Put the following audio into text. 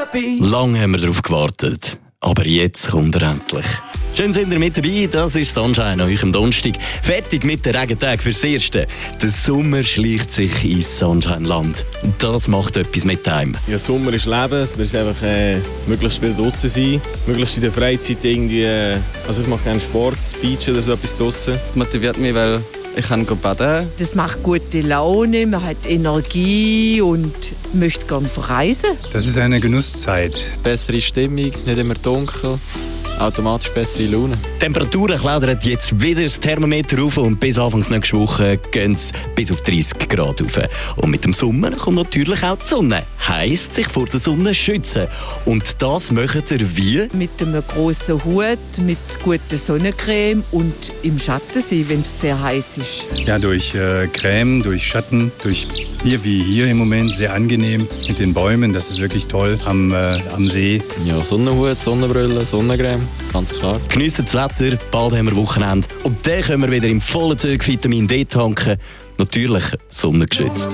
Lange haben wir darauf gewartet, aber jetzt kommt er endlich. Schön sind ihr mit dabei, das ist Sunshine an euch am Donnerstag. Fertig mit den Regentagen fürs Erste. Der Sommer schleicht sich ins Sunshine-Land. Das macht etwas mit einem. Ja, Sommer ist Leben, es wird einfach möglichst viel draußen sein, möglichst in der Freizeit irgendwie, also ich mache gerne Sport, Beach oder so etwas draußen. Das motiviert mich, weil ich kann baden. Das macht gute Laune, man hat Energie und möchte gerne verreisen. Das ist eine Genusszeit. Bessere Stimmung, nicht immer dunkel. Automatisch bessere Laune. Die Temperaturen klettern jetzt wieder das Thermometer rauf und bis Anfang nächste Woche gehen es bis auf 30 Grad rauf. Und mit dem Sommer kommt natürlich auch die Sonne. Heisst, sich vor der Sonne schützen. Und das macht ihr wie? Mit einem grossen Hut, mit guter Sonnencreme und im Schatten sein, wenn es sehr heiß ist. Ja, durch Creme, durch Schatten, durch wie hier im Moment, sehr angenehm mit den Bäumen. Das ist wirklich toll am See. Ja, Sonnenhut, Sonnenbrille, Sonnencreme, ganz klar. Geniessen das Wetter, bald haben wir Wochenende. Und dann können wir wieder im vollen Zug Vitamin D tanken. Natürlich sonnengeschützt.